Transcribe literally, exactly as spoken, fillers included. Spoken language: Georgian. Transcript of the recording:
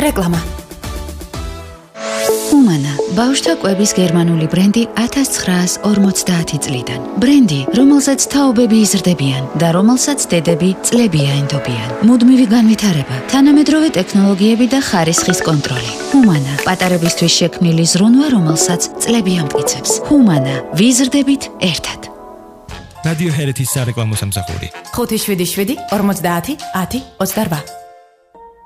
რეკლამა. ჰუმანა, ბავშვთა კვების გერმანული ბრენდი ათას ცხრაას ორმოცდაათი წლიდან. ბრენდი, რომელსაც თაობები იზრდებიან და რომელსაც დედები წლები აინდობიან. მუდმივი განვითარება, თანამედროვე ტექნოლოგიები და ხარისხის კონტროლი. ჰუმანა, პატარებისთვის შექმნილი ზრუნვა, რომელსაც წლები ამტკიცებს. ჰუმანა, ვიზრდებით ერთად. რადიო ჰერეთის სარეკლამო სამსახური. ხუთი შვიდი შვიდი ორმოცდაათი ათი ოცდარვა.